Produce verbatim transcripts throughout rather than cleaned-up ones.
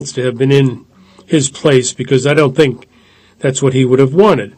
to have been in his place because I don't think that's what he would have wanted.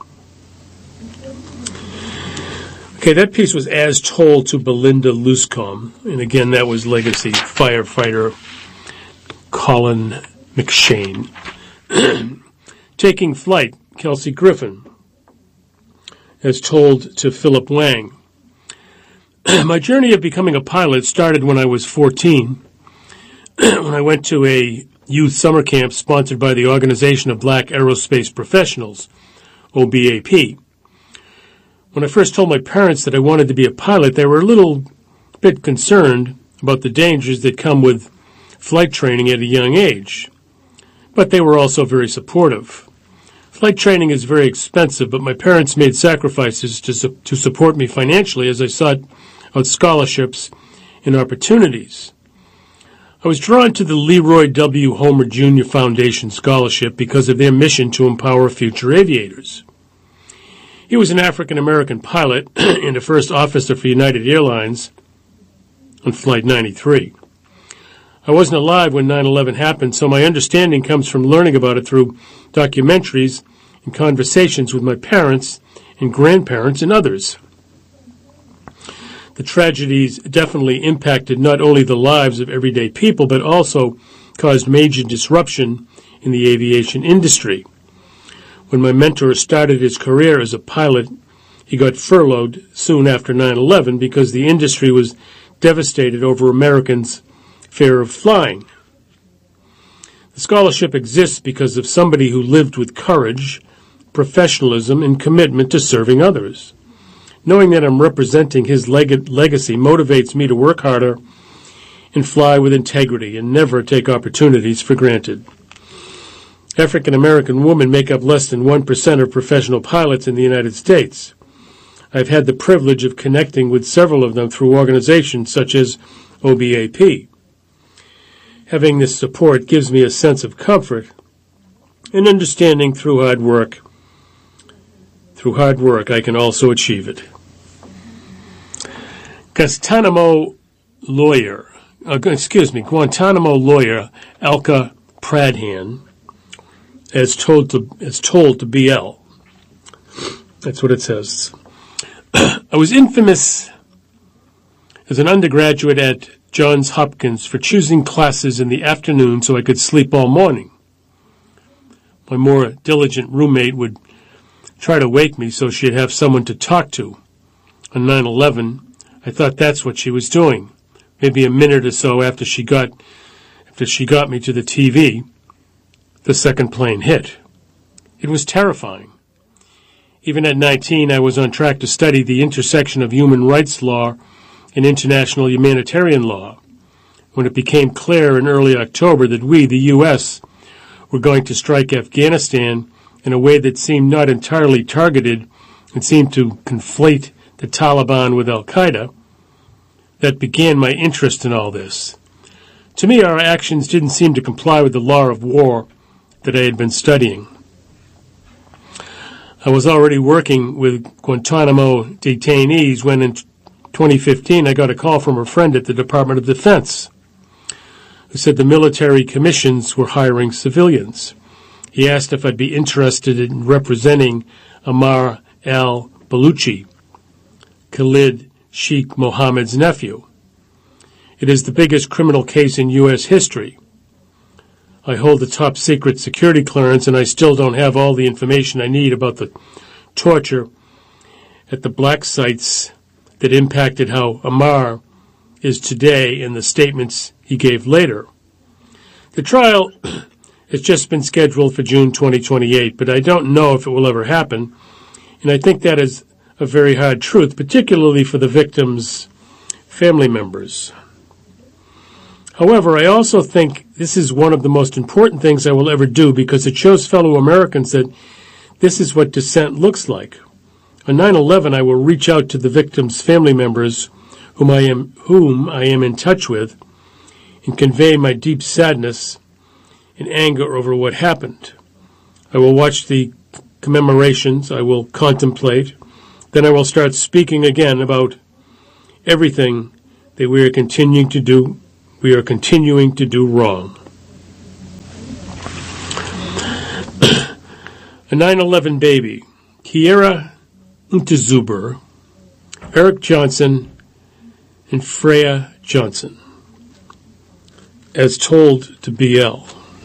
Okay, that piece was As Told to Belinda Luscombe, and again, that was legacy firefighter Colin McShane. Taking Flight, Kelsey Griffin, as told to Philip Wang. My journey of becoming a pilot started when I was fourteen, when I went to a youth summer camp sponsored by the Organization of Black Aerospace Professionals, O B A P. When I first told my parents that I wanted to be a pilot, they were a little bit concerned about the dangers that come with flight training at a young age. But they were also very supportive. Flight training is very expensive, but my parents made sacrifices to, su- to support me financially as I sought out scholarships and opportunities. I was drawn to the Leroy W. Homer Junior Foundation Scholarship because of their mission to empower future aviators. He was an African-American pilot and a first officer for United Airlines on Flight ninety-three. I wasn't alive when nine eleven happened, so my understanding comes from learning about it through documentaries and conversations with my parents and grandparents and others. The tragedies definitely impacted not only the lives of everyday people, but also caused major disruption in the aviation industry. When my mentor started his career as a pilot, he got furloughed soon after nine eleven because the industry was devastated over Americans' fear of flying. The scholarship exists because of somebody who lived with courage, professionalism, and commitment to serving others. Knowing that I'm representing his leg- legacy motivates me to work harder and fly with integrity and never take opportunities for granted. African-American women make up less than one percent of professional pilots in the United States. I've had the privilege of connecting with several of them through organizations such as O B A P. Having this support gives me a sense of comfort and understanding through hard work. Through hard work, I can also achieve it. Guantanamo lawyer, uh, excuse me, Guantanamo lawyer Alka Pradhan, as told to as told to B L. That's what it says. I was infamous as an undergraduate at Johns Hopkins for choosing classes in the afternoon so I could sleep all morning. My more diligent roommate would try to wake me so she'd have someone to talk to. On nine eleven, I thought that's what she was doing. Maybe a minute or so after she got after she got me to the T V, the second plane hit. It was terrifying. Even at nineteen, I was on track to study the intersection of human rights law and international humanitarian law. When it became clear in early October that we, the U S, were going to strike Afghanistan in a way that seemed not entirely targeted and seemed to conflate the Taliban with Al-Qaeda, that began my interest in all this. To me, our actions didn't seem to comply with the law of war that I had been studying. I was already working with Guantanamo detainees when in twenty fifteen I got a call from a friend at the Department of Defense who said the military commissions were hiring civilians. He asked if I'd be interested in representing Ammar al-Baluchi, Khalid Sheikh Mohammed's nephew. It is the biggest criminal case in U S history. I hold the top secret security clearance, and I still don't have all the information I need about the torture at the black sites that impacted how Ammar is today and the statements he gave later. The trial has just been scheduled for June twenty twenty-eight, but I don't know if it will ever happen, and I think that is a very hard truth, particularly for the victims' family members. However, I also think this is one of the most important things I will ever do because it shows fellow Americans that this is what dissent looks like. On nine eleven, I will reach out to the victims' family members whom I am, whom I am in touch with and convey my deep sadness and anger over what happened. I will watch the commemorations. I will contemplate. Then I will start speaking again about everything that we are continuing to do we are continuing to do wrong. A nine eleven baby, Kiera Unterzuber, Eric Johnson, and Freya Johnson, as told to B L.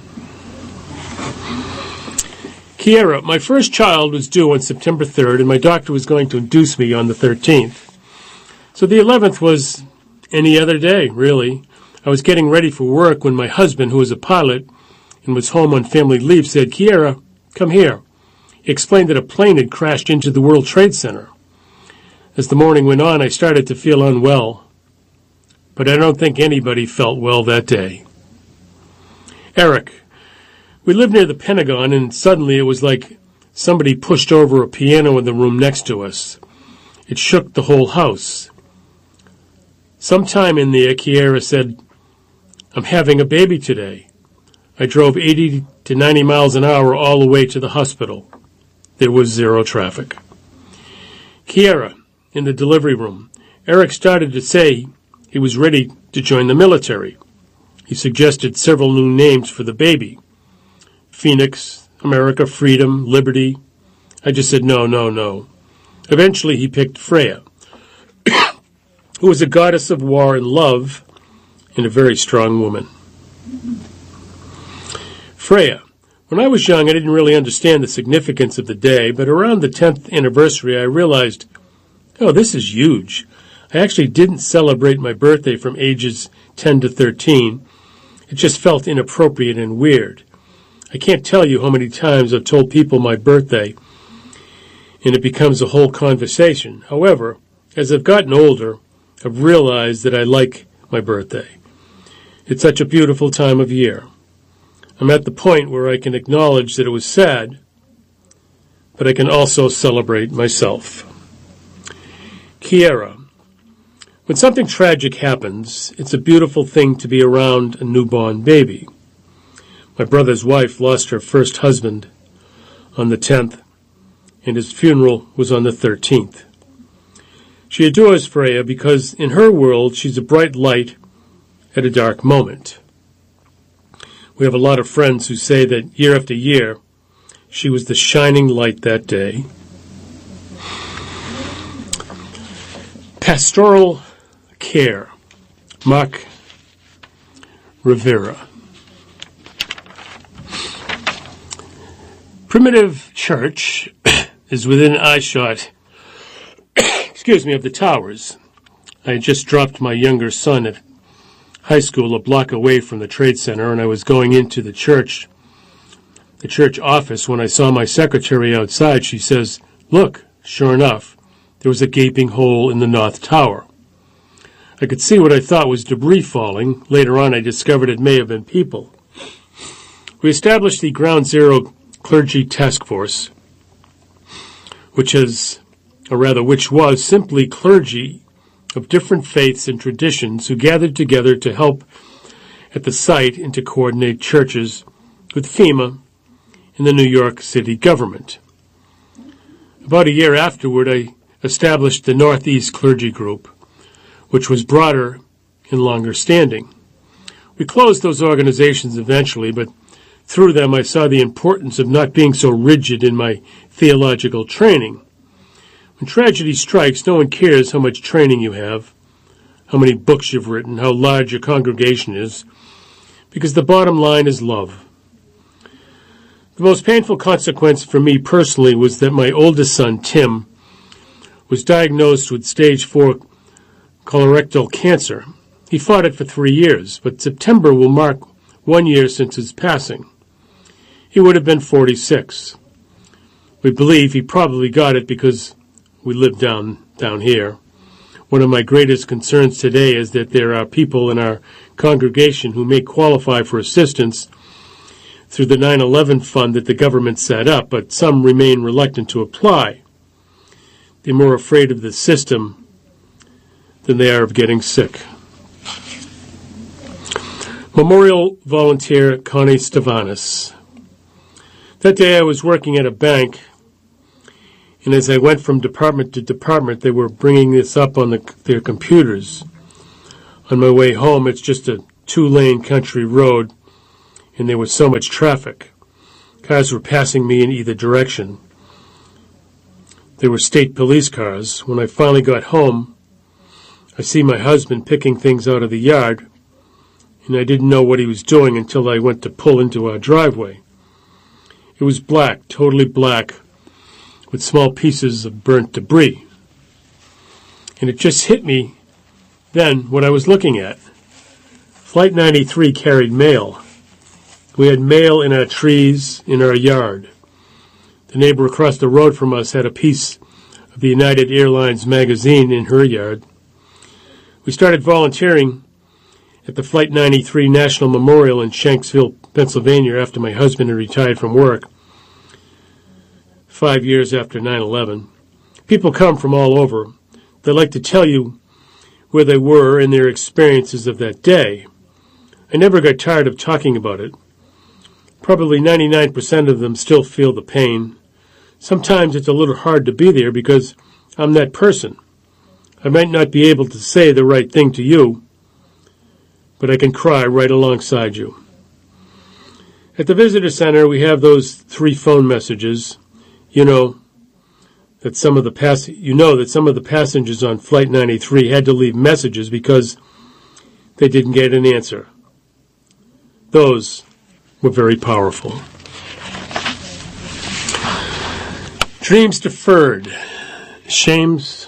Kiera, my first child was due on September third, and my doctor was going to induce me on the thirteenth. So the eleventh was any other day, really. I was getting ready for work when my husband, who was a pilot and was home on family leave, said, "Kiera, come here." He explained that a plane had crashed into the World Trade Center. As the morning went on, I started to feel unwell, but I don't think anybody felt well that day. Eric, we lived near the Pentagon, and suddenly it was like somebody pushed over a piano in the room next to us. It shook the whole house. Sometime in there, Kiera said, "I'm having a baby today." I drove eighty to ninety miles an hour all the way to the hospital. There was zero traffic. Kiera, in the delivery room, Eric started to say he was ready to join the military. He suggested several new names for the baby. Phoenix, America, Freedom, Liberty. I just said no, no, no. Eventually he picked Freya, who was a goddess of war and love and a very strong woman. Freya. When I was young, I didn't really understand the significance of the day, but around the tenth anniversary, I realized, oh, this is huge. I actually didn't celebrate my birthday from ages ten to thirteen. It just felt inappropriate and weird. I can't tell you how many times I've told people my birthday, and it becomes a whole conversation. However, as I've gotten older, I've realized that I like my birthday. It's such a beautiful time of year. I'm at the point where I can acknowledge that it was sad, but I can also celebrate myself. Kiera. When something tragic happens, it's a beautiful thing to be around a newborn baby. My brother's wife lost her first husband on the tenth, and his funeral was on the thirteenth. She adores Freya because in her world she's a bright light at a dark moment. We have a lot of friends who say that year after year, she was the shining light that day. Pastoral care. Mark Rivera. Primitive Church is within eyeshot, excuse me, of the towers. I had just dropped my younger son at high school a block away from the Trade Center, and I was going into the church, the church office, when I saw my secretary outside. She says, "Look," sure enough, there was a gaping hole in the North Tower. I could see what I thought was debris falling. Later on, I discovered it may have been people. We established the Ground Zero Clergy Task Force, which is, or rather which was, simply clergy of different faiths and traditions who gathered together to help at the site and to coordinate churches with FEMA and the New York City government. About a year afterward, I established the Northeast Clergy Group, which was broader and longer standing. We closed those organizations eventually, but through them I saw the importance of not being so rigid in my theological training. When tragedy strikes, no one cares how much training you have, how many books you've written, how large your congregation is, because the bottom line is love. The most painful consequence for me personally was that my oldest son, Tim, was diagnosed with stage four colorectal cancer. He fought it for three years, but September will mark one year since his passing. He would have been forty-six. We believe he probably got it because we live down down here. One of my greatest concerns today is that there are people in our congregation who may qualify for assistance through the nine eleven fund that the government set up, but some remain reluctant to apply. They're more afraid of the system than they are of getting sick. Memorial volunteer Connie Stavanis. That day I was working at a bank, and as I went from department to department, they were bringing this up on the, their computers. On my way home, it's just a two-lane country road, and there was so much traffic. Cars were passing me in either direction. They were state police cars. When I finally got home, I see my husband picking things out of the yard, and I didn't know what he was doing until I went to pull into our driveway. It was black, totally black, with small pieces of burnt debris. And it just hit me then what I was looking at. Flight ninety-three carried mail. We had mail in our trees, in our yard. The neighbor across the road from us had a piece of the United Airlines magazine in her yard. We started volunteering at the Flight ninety-three National Memorial in Shanksville, Pennsylvania, after my husband had retired from work, five years after nine eleven. People come from all over. They like to tell you where they were and their experiences of that day. I never got tired of talking about it. Probably ninety-nine percent of them still feel the pain. Sometimes it's a little hard to be there because I'm that person. I might not be able to say the right thing to you, but I can cry right alongside you. At the visitor center, we have those three phone messages. You know that some of the pass- you know that some of the passengers on Flight ninety-three had to leave messages because they didn't get an answer. Those were very powerful. Dreams deferred. Shames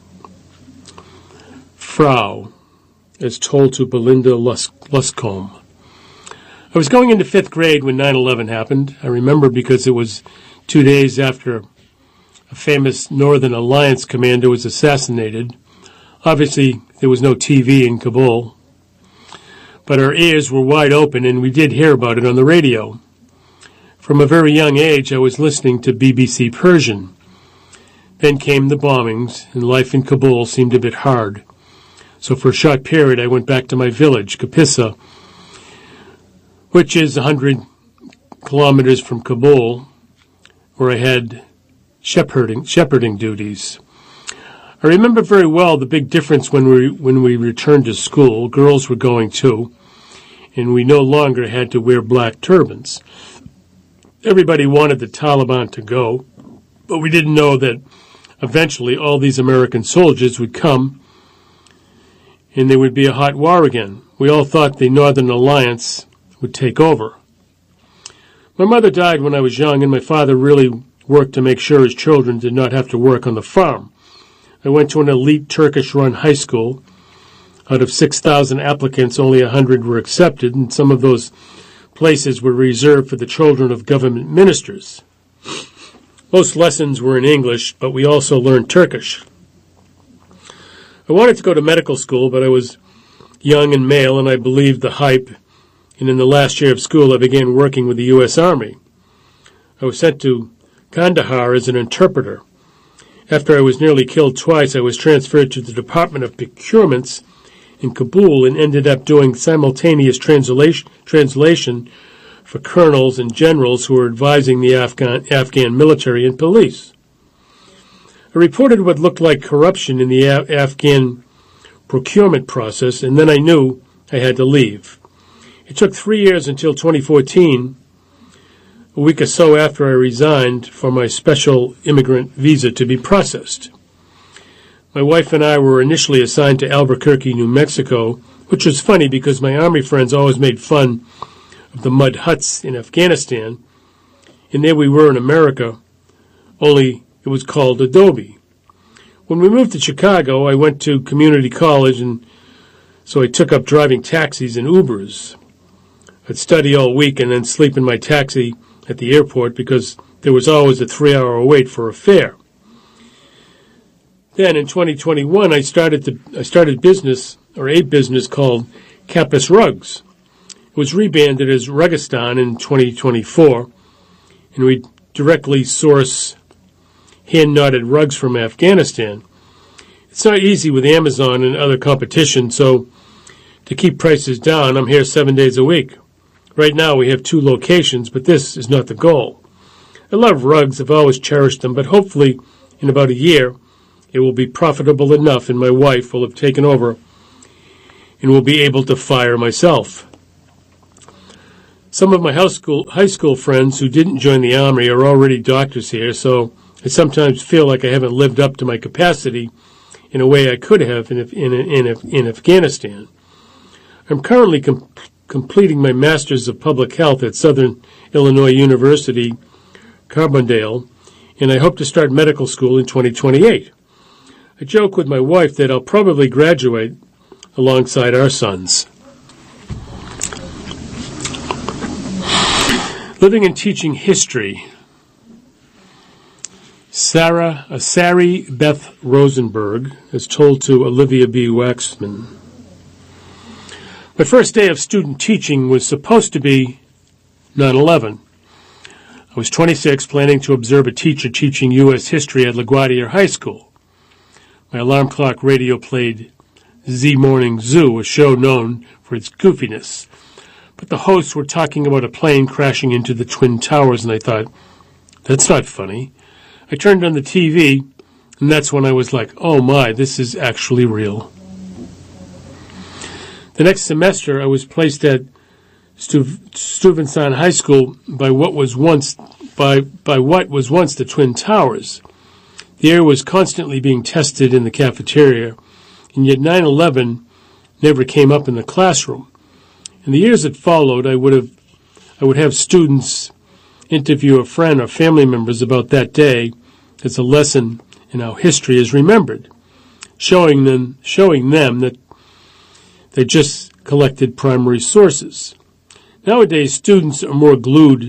Frau, as told to Belinda Lus- Luscombe. I was going into fifth grade when nine eleven happened. I remember because it was two days after a famous Northern Alliance commander was assassinated. Obviously, there was no T V in Kabul, but our ears were wide open and we did hear about it on the radio. From a very young age, I was listening to B B C Persian. Then came the bombings, and life in Kabul seemed a bit hard. So for a short period, I went back to my village, Kapisa, which is one hundred kilometers from Kabul, where I had shepherding, shepherding duties. I remember very well the big difference when we when we returned to school. Girls were going too, and we no longer had to wear black turbans. Everybody wanted the Taliban to go, but we didn't know that eventually all these American soldiers would come and there would be a hot war again. We all thought the Northern Alliance would take over. My mother died when I was young, and my father really worked to make sure his children did not have to work on the farm. I went to an elite Turkish-run high school. Out of six thousand applicants, only one hundred were accepted, and some of those places were reserved for the children of government ministers. Most lessons were in English, but we also learned Turkish. I wanted to go to medical school, but I was young and male, and I believed the hype, and in the last year of school I began working with the U S Army. I was sent to Kandahar as an interpreter. After I was nearly killed twice, I was transferred to the Department of Procurements in Kabul and ended up doing simultaneous translation, translation for colonels and generals who were advising the Afghan, Afghan military and police. I reported what looked like corruption in the A- Afghan procurement process, and then I knew I had to leave. It took three years until twenty fourteen, a week or so after I resigned, for my special immigrant visa to be processed. My wife and I were initially assigned to Albuquerque, New Mexico, which was funny because my Army friends always made fun of the mud huts in Afghanistan, and there we were in America, only it was called Adobe. When we moved to Chicago, I went to community college, and so I took up driving taxis and Ubers. I'd study all week and then sleep in my taxi at the airport because there was always a three-hour wait for a fare. Then in twenty twenty-one, I started to I started business or a business called Kappas Rugs. It was rebranded as Rugistan in twenty twenty-four, and we directly source hand-knotted rugs from Afghanistan. It's not easy with Amazon and other competition, so to keep prices down, I'm here seven days a week. Right now we have two locations, but this is not the goal. I love rugs, I've always cherished them, but hopefully in about a year it will be profitable enough and my wife will have taken over and will be able to fire myself. Some of my high school, high school friends who didn't join the Army are already doctors here, so I sometimes feel like I haven't lived up to my capacity in a way I could have in, in, in, in Afghanistan. I'm currently com- completing my Master's of Public Health at Southern Illinois University, Carbondale, and I hope to start medical school in twenty twenty-eight. I joke with my wife that I'll probably graduate alongside our sons. Living and teaching history. Sarah, uh, Sari Beth Rosenberg is told to Olivia B. Waxman. My first day of student teaching was supposed to be nine eleven. I was twenty-six, planning to observe a teacher teaching U S history at LaGuardia High School. My alarm clock radio played Z Morning Zoo, a show known for its goofiness. But the hosts were talking about a plane crashing into the Twin Towers, and I thought, that's not funny. I turned on the T V, and that's when I was like, oh my, this is actually real. The next semester, I was placed at Stu- Stuyvesant High School by what was once by by what was once the Twin Towers. The air was constantly being tested in the cafeteria, and yet nine eleven never came up in the classroom. In the years that followed, I would have I would have students interview a friend or family members about that day as a lesson in how history is remembered, showing them showing them that they just collected primary sources. Nowadays, students are more glued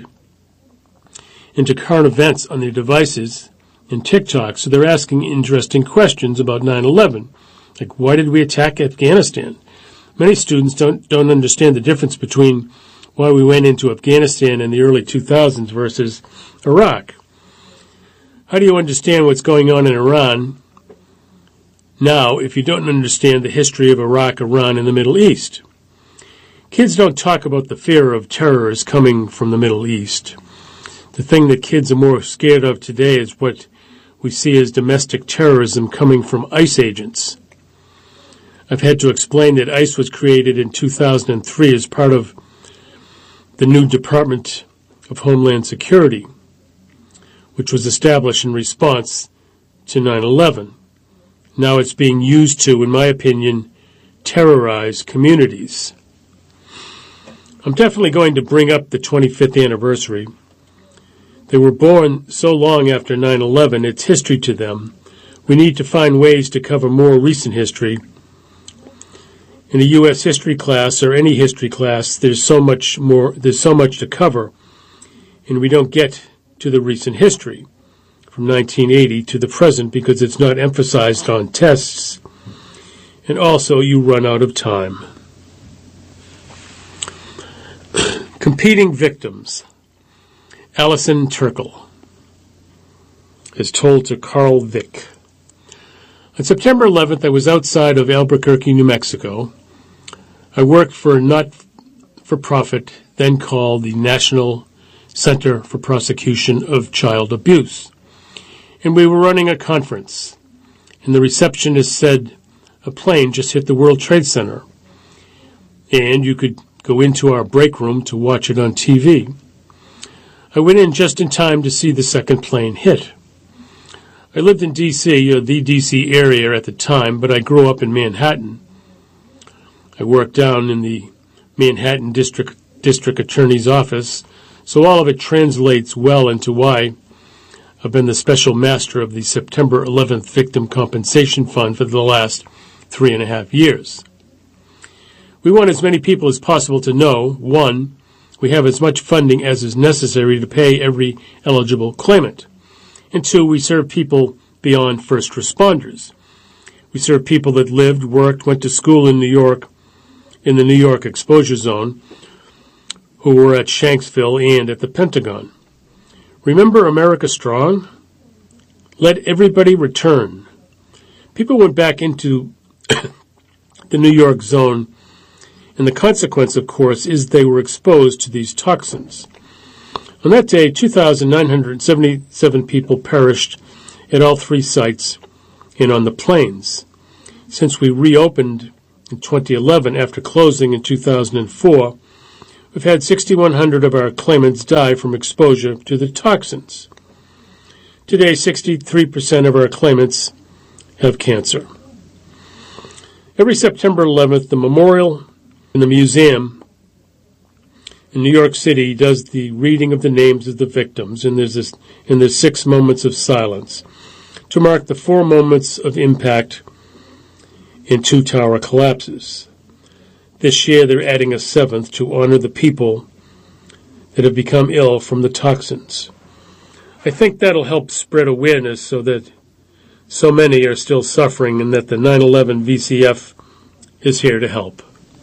into current events on their devices and TikTok, so they're asking interesting questions about nine eleven, like why did we attack Afghanistan? Many students don't don't understand the difference between why we went into Afghanistan in the early two thousands versus Iraq. How do you understand what's going on in Iran now if you don't understand the history of Iraq, Iran, and the Middle East? Kids don't talk about the fear of terrorists coming from the Middle East. The thing that kids are more scared of today is what we see as domestic terrorism coming from ICE agents. I've had to explain that ICE was created in two thousand three as part of the new Department of Homeland Security, which was established in response to nine eleven. Now it's being used to, in my opinion, terrorize communities. I'm definitely going to bring up the twenty-fifth anniversary. They were born so long after nine eleven, it's history to them. We need to find ways to cover more recent history. In a U S history class or any history class, there's so much more, there's so much to cover, and we don't get to the recent history from nineteen eighty to the present because it's not emphasized on tests, and also you run out of time. Competing victims. Allison Turkle is told to Carl Vick. On September eleventh, I was outside of Albuquerque, New Mexico. I worked for a not-for-profit, then called the National Center for Prosecution of Child Abuse. And we were running a conference. And the receptionist said a plane just hit the World Trade Center. And you could go into our break room to watch it on T V. I went in just in time to see the second plane hit. I lived in D C, or the D C area at the time, but I grew up in Manhattan. I worked down in the Manhattan District District Attorney's office, so all of it translates well into why I've been the special master of the September eleventh Victim Compensation Fund for the last three and a half years. We want as many people as possible to know, one, we have as much funding as is necessary to pay every eligible claimant. And two, we serve people beyond first responders. We serve people that lived, worked, went to school in New York, in the New York exposure zone, who were at Shanksville and at the Pentagon. Remember America Strong? Let everybody return. People went back into the New York zone, and the consequence, of course, is they were exposed to these toxins. On that day, two thousand nine hundred seventy-seven people perished at all three sites and on the plains. Since we reopened in twenty eleven after closing in two thousand four, we've had six thousand one hundred of our claimants die from exposure to the toxins. Today, sixty-three percent of our claimants have cancer. Every September eleventh, the memorial in the museum in New York City does the reading of the names of the victims, and there's this, and there's six moments of silence to mark the four moments of impact in two tower collapses. This year, they're adding a seventh to honor the people that have become ill from the toxins. I think that'll help spread awareness so that so many are still suffering and that the nine eleven V C F is here to help.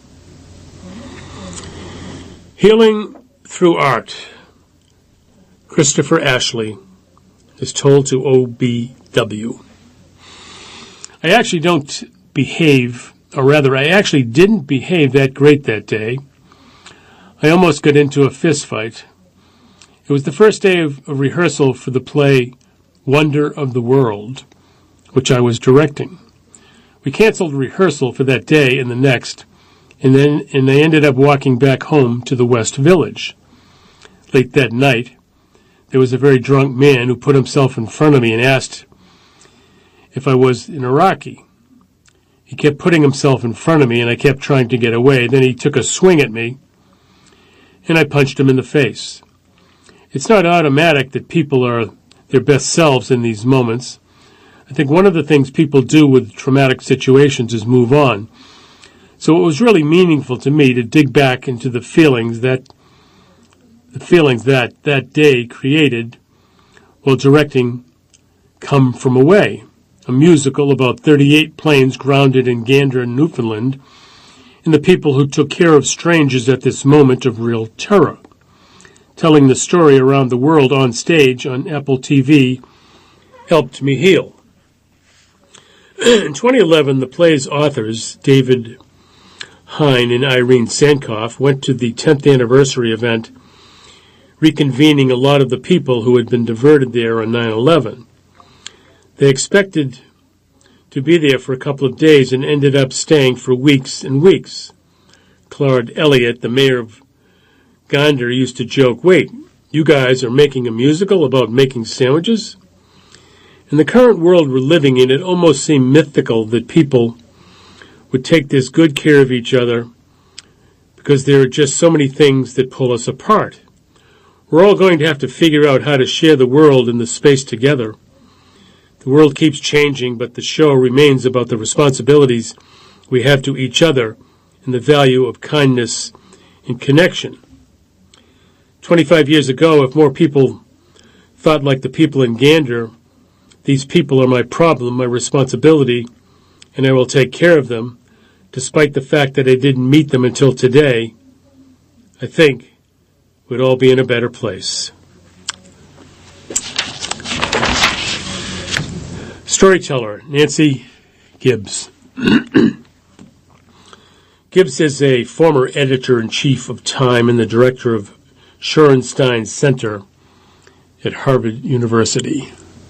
Healing through art. Christopher Ashley is told to O B W. I actually don't behave, or rather, I actually didn't behave that great that day. I almost got into a fist fight. It was the first day of, of rehearsal for the play Wonder of the World, which I was directing. We canceled rehearsal for that day and the next, and then and I ended up walking back home to the West Village. Late that night, there was a very drunk man who put himself in front of me and asked if I was an Iraqi. He kept putting himself in front of me, and I kept trying to get away. Then he took a swing at me, and I punched him in the face. It's not automatic that people are their best selves in these moments. I think one of the things people do with traumatic situations is move on. So it was really meaningful to me to dig back into the feelings that the feelings that that day created while directing Come From Away, a musical about thirty-eight planes grounded in Gander, Newfoundland, and the people who took care of strangers at this moment of real terror. Telling the story around the world on stage on Apple T V helped me heal. In twenty eleven, the play's authors, David Hein and Irene Sankoff, went to the tenth anniversary event, reconvening a lot of the people who had been diverted there on nine eleven. They expected to be there for a couple of days and ended up staying for weeks and weeks. Claude Elliott, the mayor of Gander, used to joke, "Wait, you guys are making a musical about making sandwiches?" In the current world we're living in, it almost seemed mythical that people would take this good care of each other because there are just so many things that pull us apart. We're all going to have to figure out how to share the world and the space together. The world keeps changing, but the show remains about the responsibilities we have to each other and the value of kindness and connection. Twenty-five years ago, if more people thought like the people in Gander, these people are my problem, my responsibility, and I will take care of them, despite the fact that I didn't meet them until today, I think we'd all be in a better place. Storyteller, Nancy Gibbs. Gibbs is a former editor-in-chief of Time and the director of Shorenstein Center at Harvard University.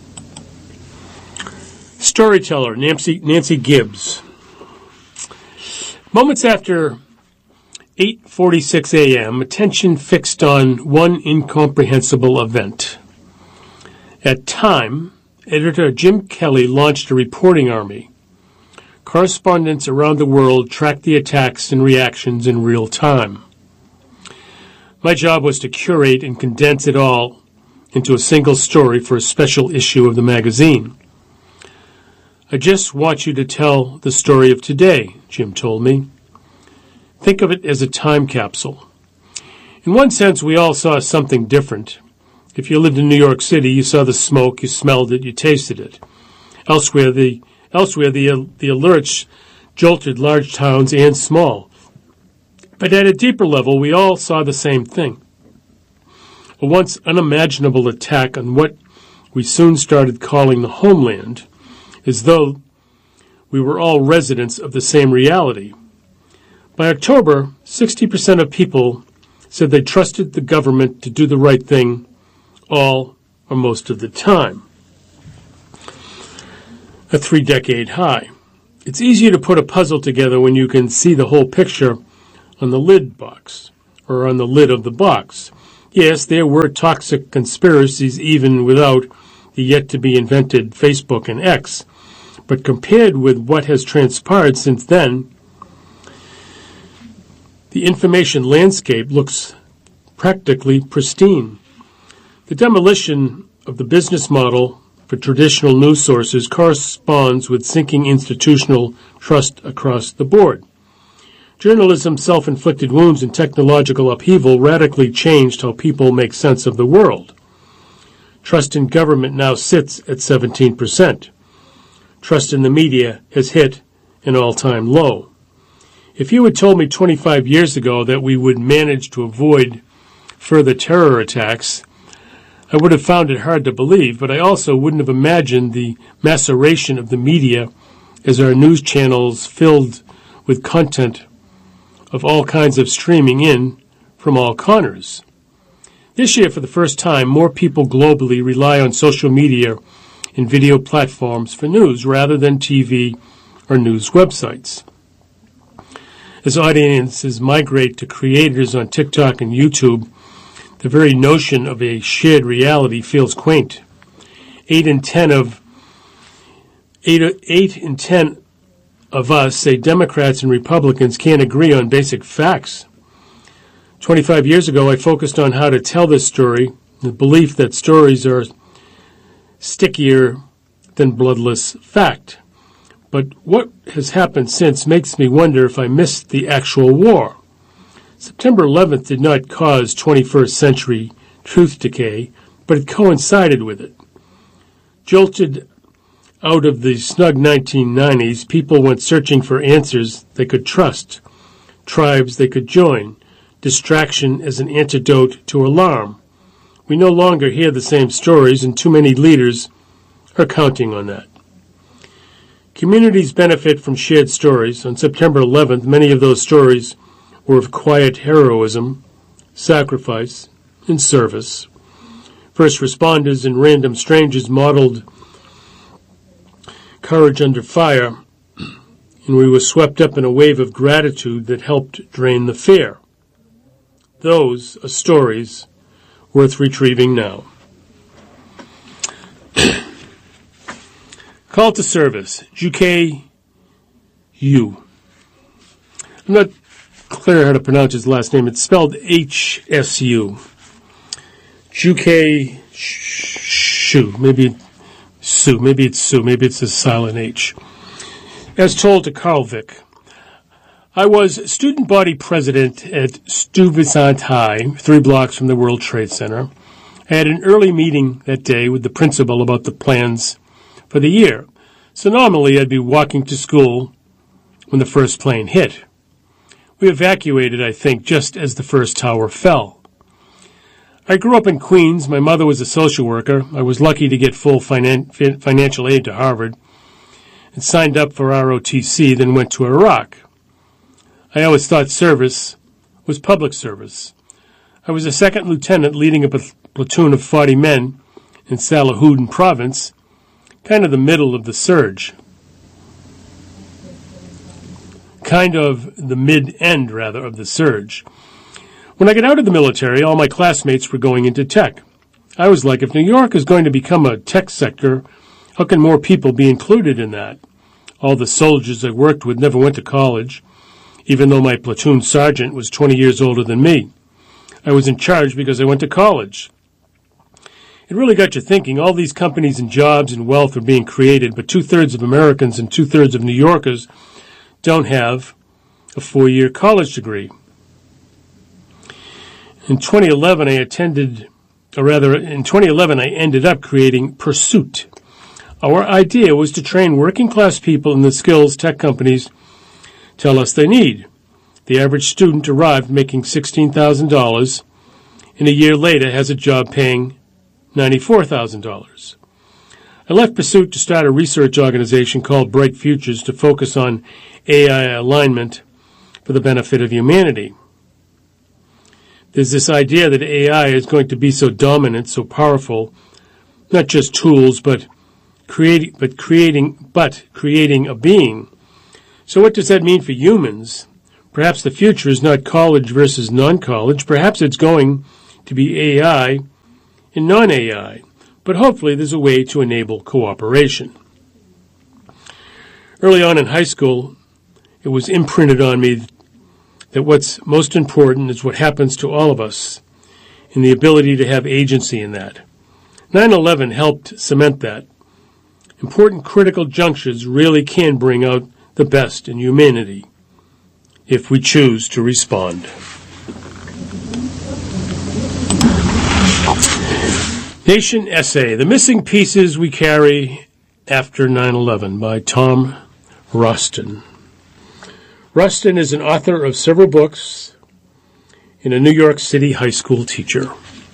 Storyteller, Nancy, Nancy Gibbs. Moments after eight forty-six a.m., attention fixed on one incomprehensible event. At Time, editor Jim Kelly launched a reporting army. Correspondents around the world tracked the attacks and reactions in real time. My job was to curate and condense it all into a single story for a special issue of the magazine. I just want you to tell the story of today, Jim told me. Think of it as a time capsule. In one sense, we all saw something different. If you lived in New York City, you saw the smoke, you smelled it, you tasted it. Elsewhere, the elsewhere the the alerts jolted large towns and small. But at a deeper level, we all saw the same thing. A once unimaginable attack on what we soon started calling the homeland, as though we were all residents of the same reality. By October, sixty percent of people said they trusted the government to do the right thing all or most of the time. A three-decade high. It's easier to put a puzzle together when you can see the whole picture on the lid box. or on the lid of the box. Yes, there were toxic conspiracies even without the yet-to-be-invented Facebook and X. But compared with what has transpired since then, the information landscape looks practically pristine. The demolition of the business model for traditional news sources corresponds with sinking institutional trust across the board. Journalism's self-inflicted wounds and technological upheaval radically changed how people make sense of the world. Trust in government now sits at seventeen percent. Trust in the media has hit an all-time low. If you had told me twenty-five years ago that we would manage to avoid further terror attacks, I would have found it hard to believe, but I also wouldn't have imagined the maceration of the media as our news channels filled with content of all kinds of streaming in from all corners. This year, for the first time, more people globally rely on social media and video platforms for news rather than T V or news websites. As audiences migrate to creators on TikTok and YouTube, the very notion of a shared reality feels quaint. Eight in ten of eight, eight in ten of us say Democrats and Republicans can't agree on basic facts. Twenty-five years ago, I focused on how to tell this story, the belief that stories are stickier than bloodless fact. But what has happened since makes me wonder if I missed the actual war. September eleventh did not cause twenty-first century truth decay, but it coincided with it. Jolted out of the snug nineteen nineties, people went searching for answers they could trust, tribes they could join, distraction as an antidote to alarm. We no longer hear the same stories, and too many leaders are counting on that. Communities benefit from shared stories. On September eleventh, many of those stories were of quiet heroism, sacrifice, and service. First responders and random strangers modeled courage under fire, and we were swept up in a wave of gratitude that helped drain the fear. Those are stories worth retrieving now. Call to service, G K U. I'm not clear how to pronounce his last name. It's spelled H S U. G K Shu. Maybe Sue. Maybe it's Sue. Maybe it's a silent H. As told to Carlvik, I was student body president at Stuyvesant High, three blocks from the World Trade Center. I had an early meeting that day with the principal about the plans for the year. So normally I'd be walking to school when the first plane hit. We evacuated, I think, just as the first tower fell. I grew up in Queens. My mother was a social worker. I was lucky to get full finan- financial aid to Harvard and signed up for R O T C, then went to Iraq. I always thought service was public service. I was a second lieutenant leading a platoon of forty men in Salahuddin province, kind of the middle of the surge. Kind of the mid-end, rather, of the surge. When I got out of the military, all my classmates were going into tech. I was like, if New York is going to become a tech sector, how can more people be included in that? All the soldiers I worked with never went to college, even though my platoon sergeant was twenty years older than me. I was in charge because I went to college. It really got you thinking. All these companies and jobs and wealth are being created, but two-thirds of Americans and two-thirds of New Yorkers don't have a four-year college degree. In twenty eleven, I attended, or rather, in twenty eleven, I ended up creating Pursuit. Our idea was to train working-class people in the skills tech companies tell us they need. The average student arrived making sixteen thousand dollars, and a year later has a job paying ninety-four thousand dollars. I left Pursuit to start a research organization called Bright Futures to focus on A I alignment for the benefit of humanity. There's this idea that A I is going to be so dominant, so powerful, not just tools, but creating, but creating, but creating a being. So what does that mean for humans? Perhaps the future is not college versus non-college. Perhaps it's going to be A I and non-A I. But hopefully there's a way to enable cooperation. Early on in high school, it was imprinted on me that what's most important is what happens to all of us and the ability to have agency in that. nine eleven helped cement that. Important critical junctures really can bring out the best in humanity if we choose to respond. Nation Essay, The Missing Pieces We Carry After nine eleven by Tom Rustin. Rustin is an author of several books and a New York City high school teacher.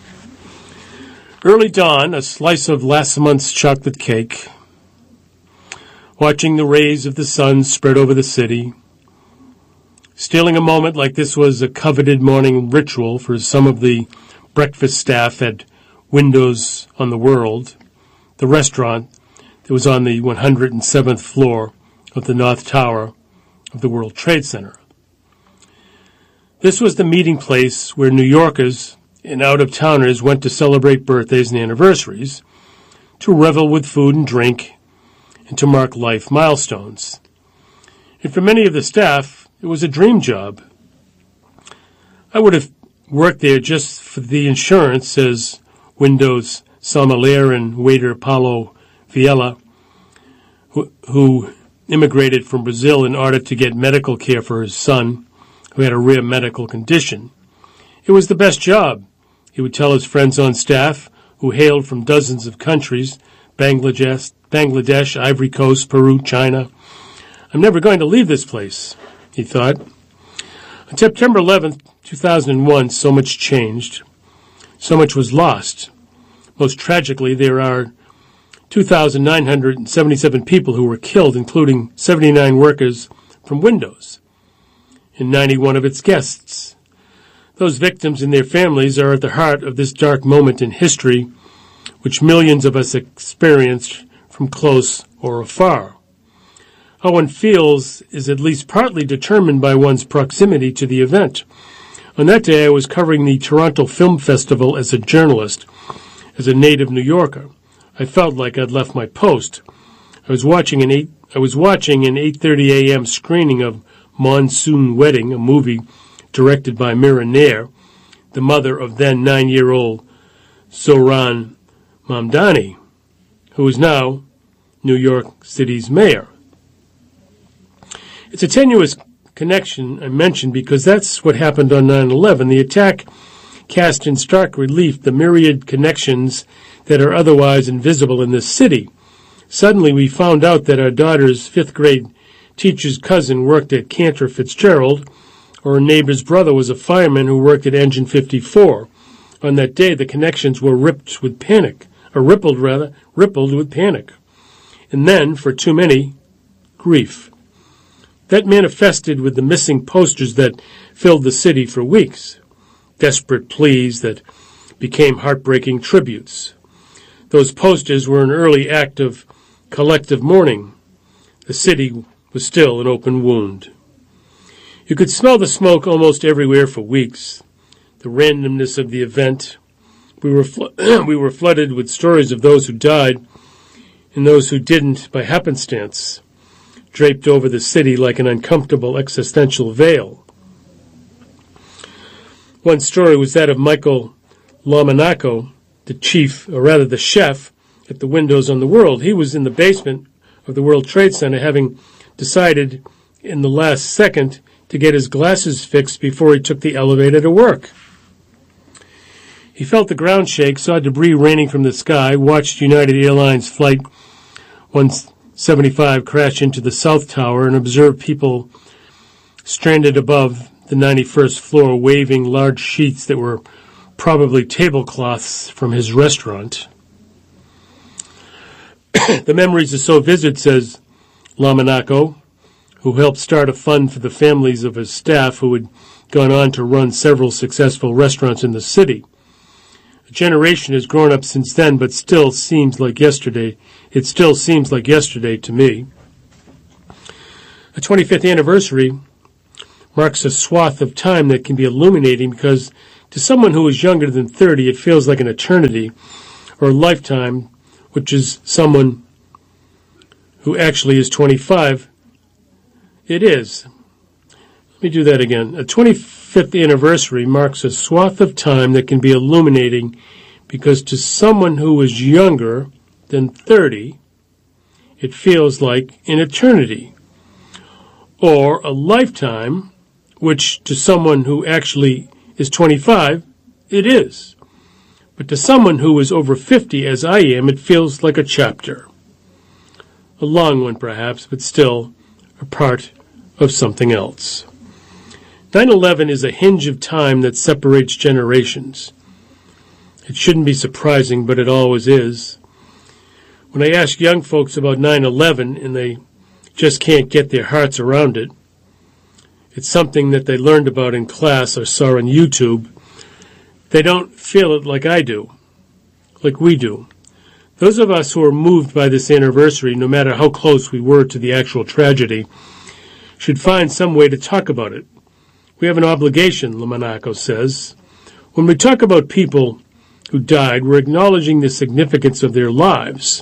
Early dawn, a slice of last month's chocolate cake, watching the rays of the sun spread over the city, stealing a moment like this was a coveted morning ritual for some of the breakfast staff at Windows on the World, the restaurant that was on the one hundred seventh floor of the North Tower of the World Trade Center. This was the meeting place where New Yorkers and out-of-towners went to celebrate birthdays and anniversaries, to revel with food and drink, and to mark life milestones. And for many of the staff, it was a dream job. I would have worked there just for the insurance, says Windows sommelier and waiter Paulo Viella, who, who immigrated from Brazil in order to get medical care for his son, who had a rare medical condition. It was the best job, he would tell his friends on staff, who hailed from dozens of countries, Bangladesh, Bangladesh, Ivory Coast, Peru, China. I'm never going to leave this place, he thought. On September eleventh, two thousand one, so much changed. So much was lost. Most tragically, there are two thousand nine hundred seventy-seven people who were killed, including seventy-nine workers from Windows and ninety-one of its guests. Those victims and their families are at the heart of this dark moment in history, which millions of us experienced from close or afar. How one feels is at least partly determined by one's proximity to the event. On that day, I was covering the Toronto Film Festival as a journalist, as a native New Yorker. I felt like I'd left my post. I was watching an eight. I was watching an eight thirty a.m. screening of Monsoon Wedding, a movie directed by Mira Nair, the mother of then nine-year-old Zohran Mamdani, who is now New York City's mayor. It's a tenuous connection I mentioned because that's what happened on nine eleven. The attack cast in stark relief the myriad connections that are otherwise invisible in this city. Suddenly we found out that our daughter's fifth grade teacher's cousin worked at Cantor Fitzgerald, or a neighbor's brother was a fireman who worked at Engine fifty-four. On that day, the connections were ripped with panic, or rippled rather, rippled with panic. And then, for too many, grief. That manifested with the missing posters that filled the city for weeks. Desperate pleas that became heartbreaking tributes. Those posters were an early act of collective mourning. The city was still an open wound. You could smell the smoke almost everywhere for weeks. The randomness of the event. We were fl- we were flooded with stories of those who died and those who didn't by happenstance, draped over the city like an uncomfortable existential veil. One story was that of Michael Lomonaco, the chief, or rather the chef, at the Windows on the World. He was in the basement of the World Trade Center, having decided in the last second to get his glasses fixed before he took the elevator to work. He felt the ground shake, saw debris raining from the sky, watched United Airlines Flight one seventy-five crash into the South Tower, and observed people stranded above the ninety-first floor waving large sheets that were probably tablecloths from his restaurant. The memories are so vivid, says Lomonaco, who helped start a fund for the families of his staff who had gone on to run several successful restaurants in the city. A generation has grown up since then, but still seems like yesterday. It still seems like yesterday to me. The twenty-fifth anniversary marks a swath of time that can be illuminating because to someone who is younger than thirty, it feels like an eternity or a lifetime, which is someone who actually is twenty-five. It is. Let me do that again. A twenty-fifth anniversary marks a swath of time that can be illuminating because to someone who is younger than thirty, it feels like an eternity or a lifetime, which to someone who actually is twenty-five, it is. But to someone who is over fifty, as I am, it feels like a chapter. A long one, perhaps, but still a part of something else. nine eleven is a hinge of time that separates generations. It shouldn't be surprising, but it always is. When I ask young folks about nine eleven and they just can't get their hearts around it, it's something that they learned about in class or saw on YouTube. They don't feel it like I do, like we do. Those of us who are moved by this anniversary, no matter how close we were to the actual tragedy, should find some way to talk about it. We have an obligation, Lamonaco says. When we talk about people who died, we're acknowledging the significance of their lives.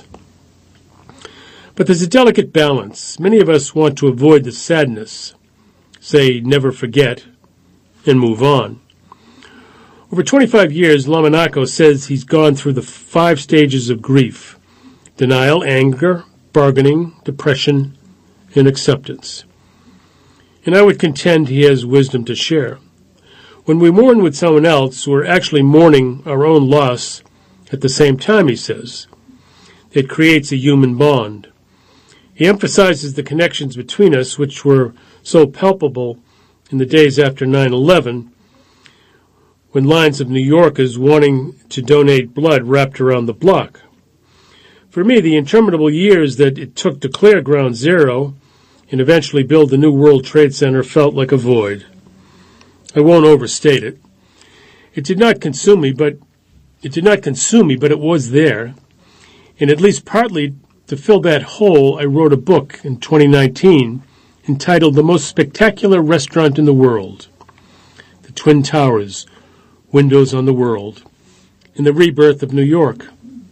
But there's a delicate balance. Many of us want to avoid the sadness, say never forget, and move on. Over twenty-five years, Lamonaco says he's gone through the five stages of grief: denial, anger, bargaining, depression, and acceptance. And I would contend he has wisdom to share. When we mourn with someone else, we're actually mourning our own loss at the same time, he says. It creates a human bond. He emphasizes the connections between us, which were so palpable in the days after nine eleven, when lines of New Yorkers wanting to donate blood wrapped around the block. For me, the interminable years that it took to clear Ground Zero and eventually build the new World Trade Center felt like a void. I won't overstate it. It did not consume me, but it did not consume me, but it was there. And at least partly to fill that hole, I wrote a book in twenty nineteen entitled The Most Spectacular Restaurant in the World: The Twin Towers, Windows on the World, and the Rebirth of New York.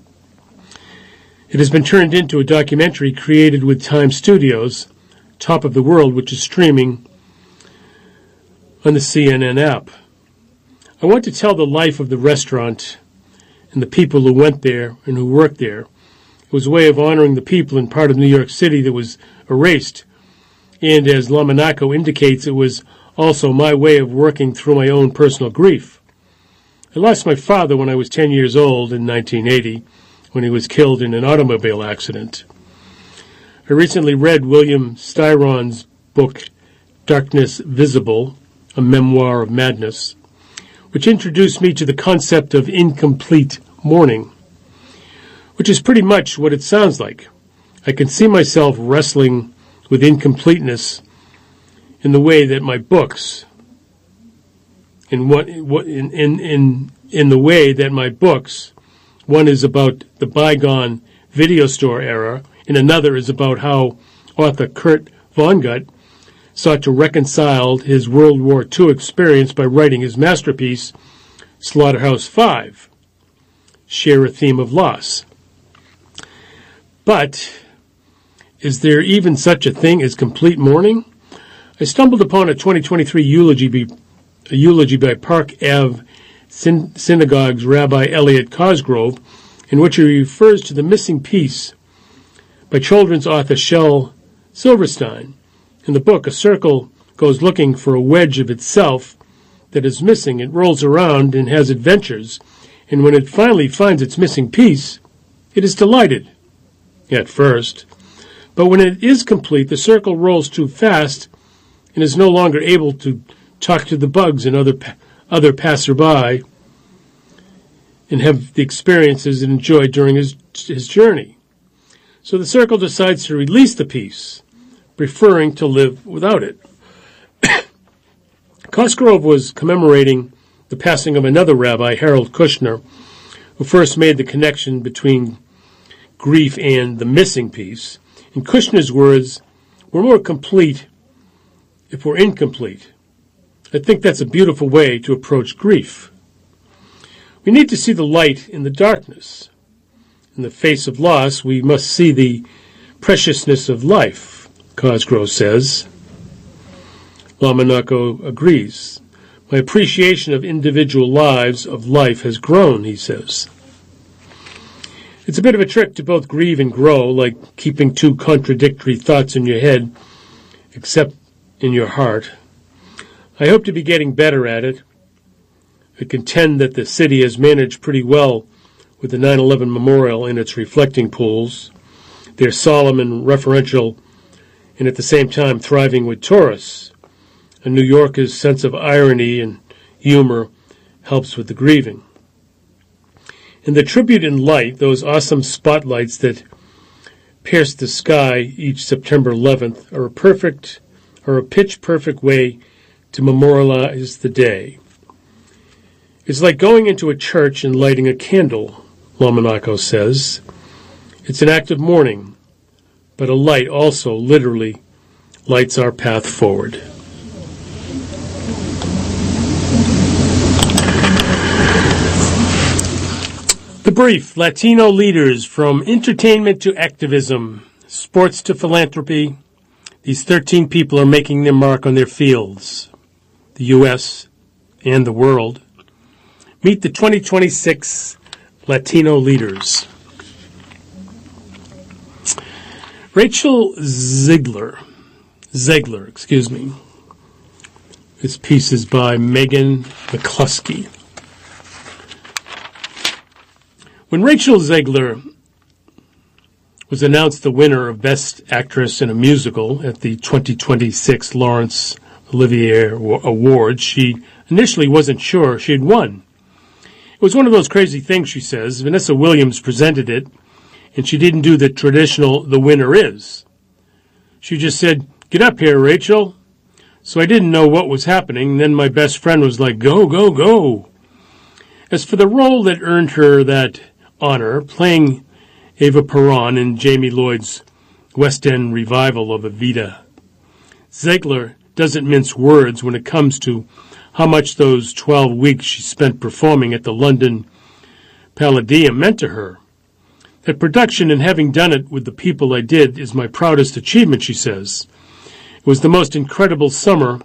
It has been turned into a documentary created with Time Studios, Top of the World, which is streaming on the C N N app. I want to tell the life of the restaurant and the people who went there and who worked there. It was a way of honoring the people in part of New York City that was erased. And as Lamonaco indicates, it was also my way of working through my own personal grief. I lost my father when I was ten years old in nineteen eighty, when he was killed in an automobile accident. I recently read William Styron's book, Darkness Visible, a Memoir of Madness, which introduced me to the concept of incomplete mourning, which is pretty much what it sounds like. I can see myself wrestling with incompleteness in the way that my books, in what, in, in, in, in the way that my books, one is about the bygone video store era, and another is about how author Kurt Vonnegut sought to reconcile his World War Two experience by writing his masterpiece, Slaughterhouse-Five, share a theme of loss. But is there even such a thing as complete mourning? I stumbled upon a twenty twenty-three eulogy, be, a eulogy by Park Avenue Syn- Synagogue's Rabbi Elliot Cosgrove, in which he refers to the missing piece by children's author Shel Silverstein. In the book, a circle goes looking for a wedge of itself that is missing. It rolls around and has adventures, and when it finally finds its missing piece, it is delighted, at first. But when it is complete, the circle rolls too fast and is no longer able to talk to the bugs and other other passerby and have the experiences it enjoyed during his, his journey. So the circle decides to release the piece, preferring to live without it. Cosgrove was commemorating the passing of another rabbi, Harold Kushner, who first made the connection between grief and the missing piece. In Kushner's words, we're more complete if we're incomplete. I think that's a beautiful way to approach grief. We need to see the light in the darkness. In the face of loss, we must see the preciousness of life, Cosgrove says. Lamonaco agrees. My appreciation of individual lives of life has grown, he says. It's a bit of a trick to both grieve and grow, like keeping two contradictory thoughts in your head, except in your heart. I hope to be getting better at it. I contend that the city has managed pretty well with the nine eleven memorial in its reflecting pools. They're solemn and referential, and at the same time thriving with tourists. And New Yorker's sense of irony and humor helps with the grieving. And the tribute in light, those awesome spotlights that pierce the sky each September eleventh, are a perfect, are a pitch-perfect way to memorialize the day. It's like going into a church and lighting a candle, Lamonaco says. It's an act of mourning, but a light also literally lights our path forward. The brief, Latino leaders from entertainment to activism, sports to philanthropy. These thirteen people are making their mark on their fields, the U S and the world. Meet the twenty twenty-six Latino leaders. Rachel Zegler, Zegler, excuse me. This piece is by Megan McCluskey. When Rachel Zegler was announced the winner of Best Actress in a Musical at the twenty twenty-six Laurence Olivier Awards, she initially wasn't sure she had won. It was one of those crazy things, she says. Vanessa Williams presented it, and she didn't do the traditional "the winner is." She just said, "Get up here, Rachel." So I didn't know what was happening, and then my best friend was like, "Go, go, go." As for the role that earned her that honor, playing Eva Peron in Jamie Lloyd's West End revival of Evita, Zegler doesn't mince words when it comes to how much those twelve weeks she spent performing at the London Palladium meant to her. That production and having done it with the people I did is my proudest achievement, she says. It was the most incredible summer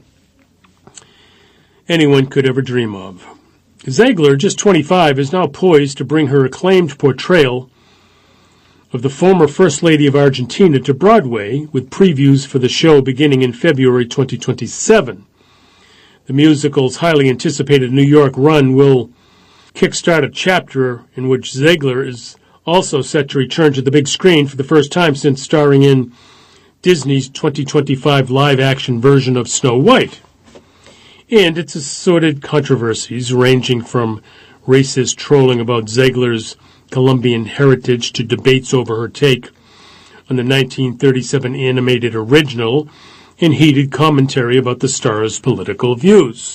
anyone could ever dream of. Zegler, just twenty-five, is now poised to bring her acclaimed portrayal of the former First Lady of Argentina to Broadway, with previews for the show beginning in February twenty twenty-seven. The musical's highly anticipated New York run will kickstart a chapter in which Zegler is also set to return to the big screen for the first time since starring in Disney's twenty twenty-five live-action version of Snow White. And its assorted controversies, ranging from racist trolling about Zegler's Colombian heritage to debates over her take on the nineteen thirty-seven animated original, and heated commentary about the star's political views.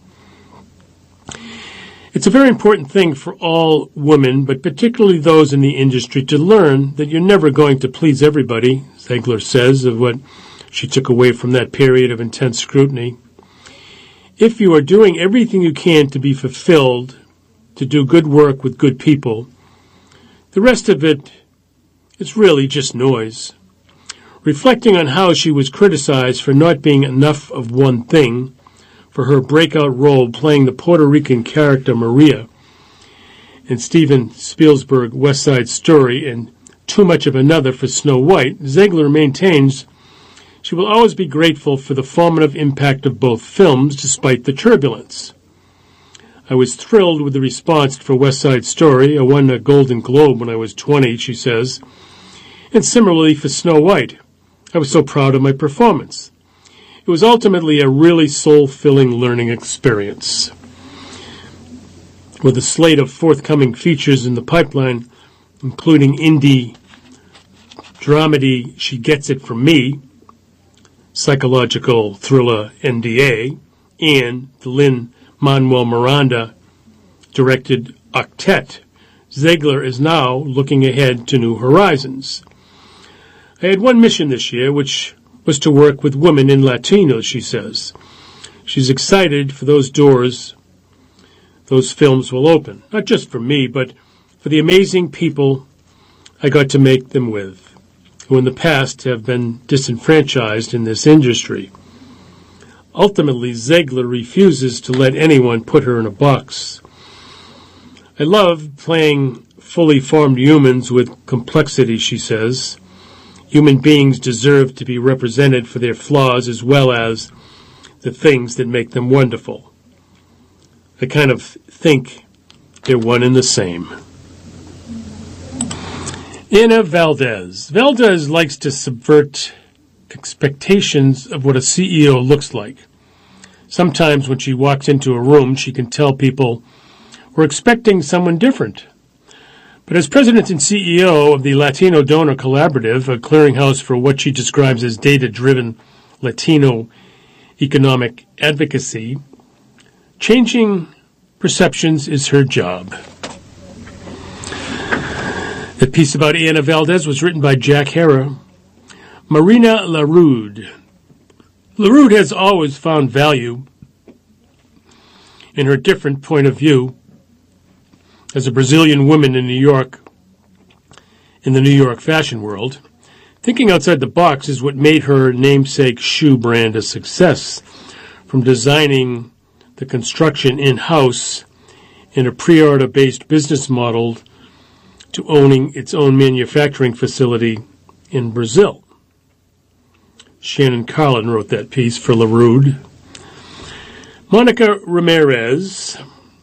It's a very important thing for all women, but particularly those in the industry, to learn that you're never going to please everybody, Zegler says, of what she took away from that period of intense scrutiny. If you are doing everything you can to be fulfilled, to do good work with good people, the rest of it is really just noise. Reflecting on how she was criticized for not being enough of one thing, for her breakout role playing the Puerto Rican character Maria in Steven Spielberg's West Side Story, and too much of another for Snow White, Zegler maintains she will always be grateful for the formative impact of both films, despite the turbulence. I was thrilled with the response for West Side Story. I won a Golden Globe when I was twenty, she says. And similarly for Snow White. I was so proud of my performance. It was ultimately a really soul-filling learning experience. With a slate of forthcoming features in the pipeline, including indie dramedy She Gets It From Me, psychological thriller N D A, and the Lin-Manuel Miranda-directed Octet, Zegler is now looking ahead to new horizons. I had one mission this year, which was to work with women in Latinos, she says. She's excited for those doors those films will open, not just for me, but for the amazing people I got to make them with, who in the past have been disenfranchised in this industry. Ultimately, Zegler refuses to let anyone put her in a box. I love playing fully formed humans with complexity, she says. Human beings deserve to be represented for their flaws as well as the things that make them wonderful. I kind of think they're one and the same. Anna Valdez. Valdez likes to subvert expectations of what a C E O looks like. Sometimes when she walks into a room, she can tell people we're expecting someone different. But as president and C E O of the Latino Donor Collaborative, a clearinghouse for what she describes as data-driven Latino economic advocacy, changing perceptions is her job. The piece about Anna Valdez was written by Jack Hara. Marina Larude. Larude has always found value in her different point of view as a Brazilian woman in New York, in the New York fashion world. Thinking outside the box is what made her namesake shoe brand a success, from designing the construction in-house in a pre-order-based business model to owning its own manufacturing facility in Brazil. Shannon Carlin wrote that piece for Larude. Monica Ramirez.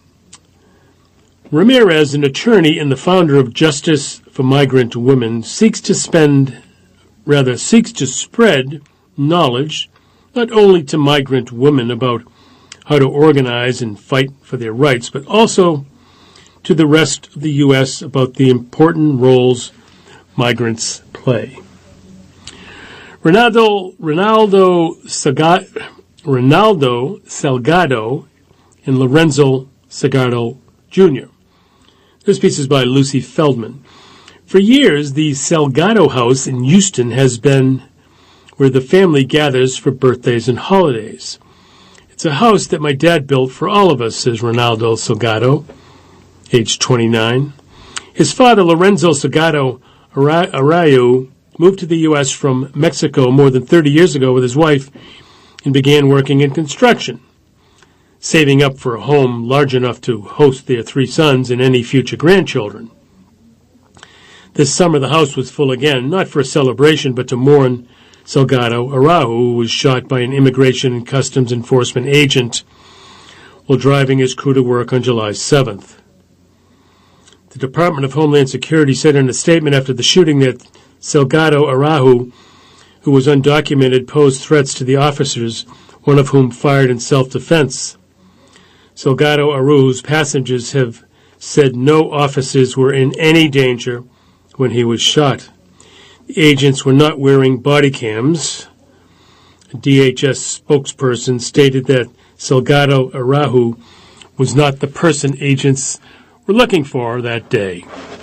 Ramirez, an attorney and the founder of Justice for Migrant Women, seeks to spend, rather seeks to spread knowledge not only to migrant women about how to organize and fight for their rights, but also to the rest of the U S about the important roles migrants play. Ronaldo, Ronaldo, Saga, Ronaldo Salgado and Lorenzo Salgado Junior This piece is by Lucy Feldman. For years, the Salgado House in Houston has been where the family gathers for birthdays and holidays. It's a house that my dad built for all of us, says Ronaldo Salgado, age twenty-nine. His father, Lorenzo Salgado Arroyo, moved to the U S from Mexico more than thirty years ago with his wife and began working in construction, saving up for a home large enough to host their three sons and any future grandchildren. This summer the house was full again, not for a celebration, but to mourn Salgado Araujo, who was shot by an Immigration and Customs Enforcement agent while driving his crew to work on July seventh. The Department of Homeland Security said in a statement after the shooting that Salgado Araujo, who was undocumented, posed threats to the officers, one of whom fired in self-defense. Salgado Araujo's passengers have said no officers were in any danger when he was shot. The agents were not wearing body cams. A D H S spokesperson stated that Salgado Araujo was not the person agents were looking for that day.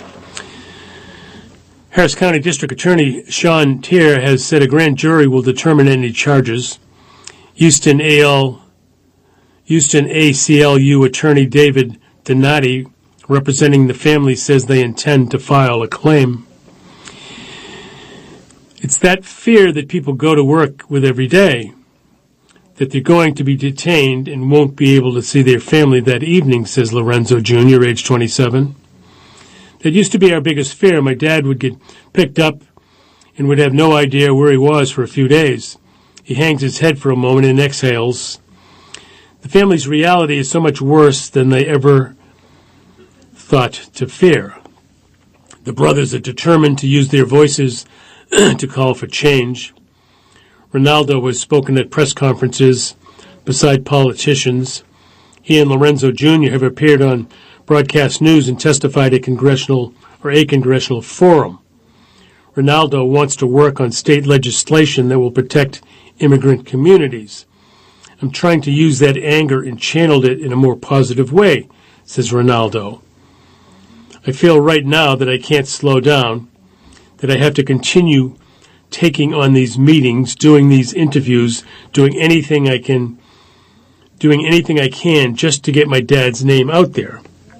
Harris County District Attorney Sean Tier has said a grand jury will determine any charges. Houston A L, Houston A C L U Attorney David Donati, representing the family, says they intend to file a claim. It's that fear that people go to work with every day, that they're going to be detained and won't be able to see their family that evening, says Lorenzo Junior, age twenty-seven. That used to be our biggest fear. My dad would get picked up and would have no idea where he was for a few days. He hangs his head for a moment and exhales. The family's reality is so much worse than they ever thought to fear. The brothers are determined to use their voices to call for change. Ronaldo has spoken at press conferences beside politicians. He and Lorenzo Junior have appeared on broadcast news and testified at congressional or a congressional forum. Ronaldo wants to work on state legislation that will protect immigrant communities. I'm trying to use that anger and channeled it in a more positive way, says Ronaldo. I feel right now that I can't slow down, that I have to continue taking on these meetings, doing these interviews, doing anything I can doing anything I can just to get my dad's name out there,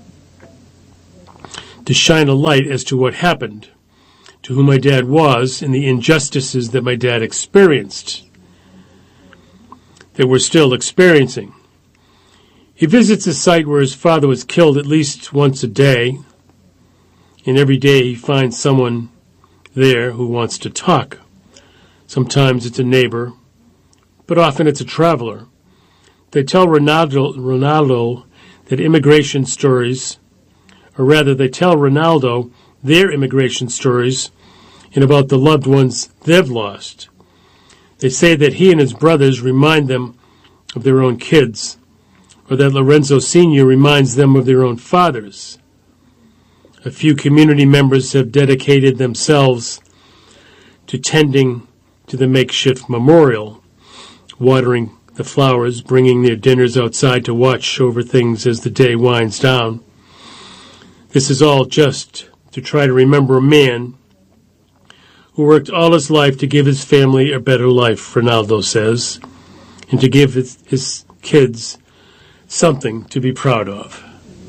to shine a light as to what happened, to who my dad was, and the injustices that my dad experienced, that we're still experiencing. He visits a site where his father was killed at least once a day, and every day he finds someone there who wants to talk. Sometimes it's a neighbor, but often it's a traveler. They tell Ronaldo, Ronaldo that immigration stories, or rather they tell Ronaldo their immigration stories and about the loved ones they've lost. They say that he and his brothers remind them of their own kids, or that Lorenzo Senior reminds them of their own fathers. A few community members have dedicated themselves to tending to the makeshift memorial, watering the flowers, bringing their dinners outside to watch over things as the day winds down. This is all just to try to remember a man who worked all his life to give his family a better life, Ronaldo says, and to give his, his kids something to be proud of.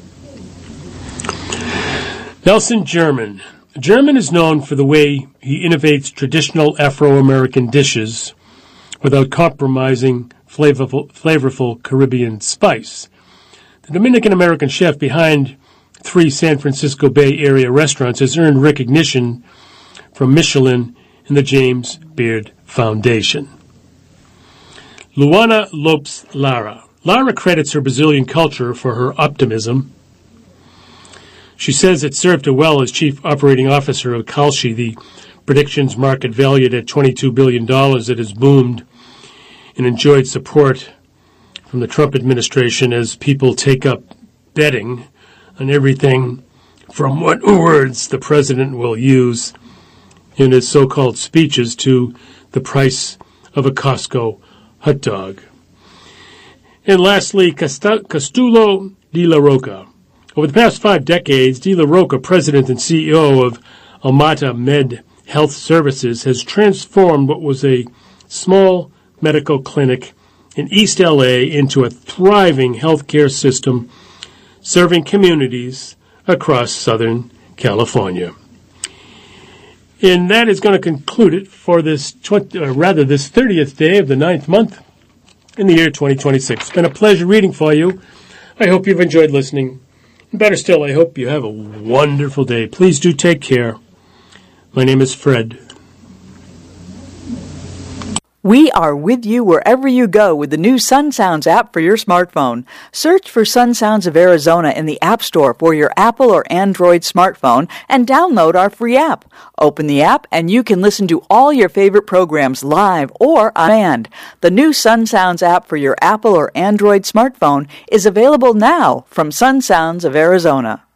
Nelson German. German is known for the way he innovates traditional Afro-American dishes without compromising flavorful, flavorful Caribbean spice. The Dominican-American chef behind three San Francisco Bay Area restaurants has earned recognition from Michelin and the James Beard Foundation. Luana Lopes Lara. Lara credits her Brazilian culture for her optimism. She says it served her well as chief operating officer of Kalshi, the predictions market valued at twenty-two billion dollars that has boomed and enjoyed support from the Trump administration as people take up betting on everything from what words the president will use in his so-called speeches to the price of a Costco hot dog. And lastly, Castulo de la Roca. Over the past five decades, De La Roca, president and C E O of Almata Med Health Services, has transformed what was a small medical clinic in East L A into a thriving healthcare system serving communities across Southern California. And that is going to conclude it for this, twenty, or rather this thirtieth day of the ninth month in the year twenty twenty-six. It's been a pleasure reading for you. I hope you've enjoyed listening. Better still, I hope you have a wonderful day. Please do take care. My name is Fred. We are with you wherever you go with the new Sun Sounds app for your smartphone. Search for Sun Sounds of Arizona in the App Store for your Apple or Android smartphone and download our free app. Open the app and you can listen to all your favorite programs live or on demand. The new Sun Sounds app for your Apple or Android smartphone is available now from Sun Sounds of Arizona.